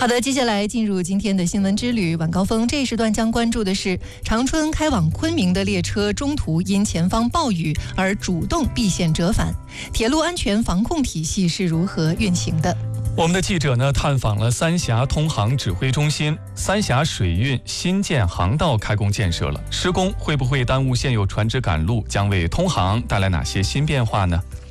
好的，接下来进入今天的新闻之旅。晚高峰这一时段将关注的是长春开往昆明的列车中途因前方暴雨而主动避线折返，铁路安全防控体系是如何运行的？ 我们的记者呢探访了三峡通航指挥中心，三峡水运新建航道开工建设了，施工会不会耽误现有船只赶路？将为通航带来哪些新变化呢？